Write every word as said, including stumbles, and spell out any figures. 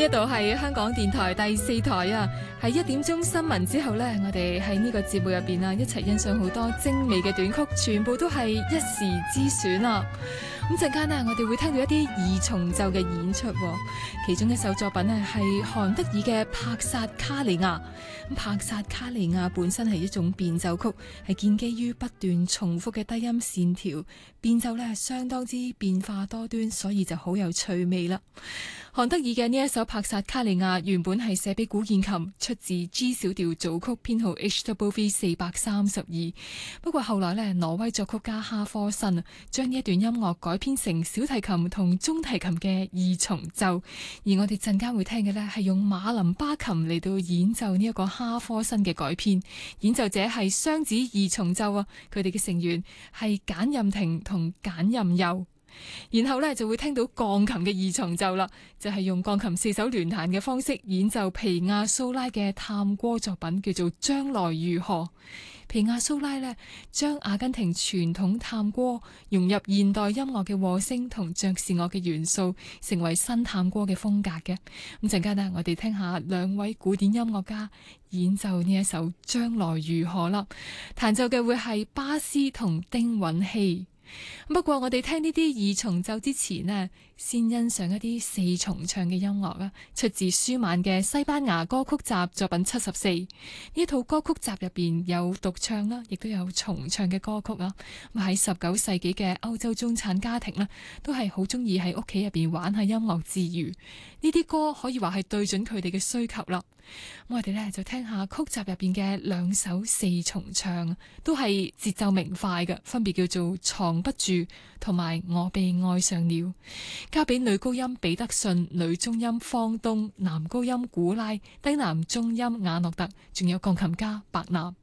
呢度係香港電台第四台啊，喺一點鐘新聞之後呢，我哋喺呢個節目入邊啊，一齊欣賞好多精美嘅短曲，全部都係一時之選啊！咁陣間呢，我哋會聽到一啲二重奏嘅演出，其中一首作品呢係韓德爾嘅帕薩卡利亞。咁帕薩卡利亞本身係一種變奏曲，係建基於不斷重複嘅低音線條，變奏呢相當之變化多端，所以就好有趣味啦。韓德爾嘅呢一首帕薩卡利亞原本係寫俾古鍵琴，出自 G 小調組曲編號 H W V 四百三十二。不過後來呢，挪威作曲家哈科申將呢一段音樂改編成小提琴同中提琴嘅二重奏，而我哋陣間會聽嘅呢，係用馬林巴琴嚟到演奏呢一個哈科申嘅改編，演奏者係雙子二重奏啊，佢哋嘅成員係簡任婷同簡任佑。然後呢，就會聽到鋼琴嘅二重奏啦，就係、是、用鋼琴四手聯彈嘅方式演奏皮亞蘇拉嘅探戈作品，叫做《將來如何》。皮亞蘇拉呢，將阿根廷傳統探戈融入現代音樂嘅和聲同爵士樂嘅元素，成為新探戈嘅風格嘅。咁陣間呢，我哋聽下兩位古典音樂家演奏呢一首《將來如何》啦。彈奏嘅會係巴斯同丁允希。不過我哋聽呢啲二重奏之前呢，先欣賞一啲四重唱嘅音樂啊，出自舒曼嘅西班牙歌曲集作品七十四。呢套歌曲集入邊有獨唱啦，亦都有重唱嘅歌曲啊。咁喺十九世紀嘅歐洲中產家庭呢，都係好中意喺屋企入邊玩下音樂之餘，呢啲歌可以話係對準佢哋嘅需求啦。咁我哋呢就聽下曲集入邊嘅兩首四重唱，都係節奏明快嘅，分別叫做藏不住同埋我被愛上了。交俾女高音彼得遜、女中音方東、男高音古拉、低男中音雅諾特，仲有鋼琴家白納。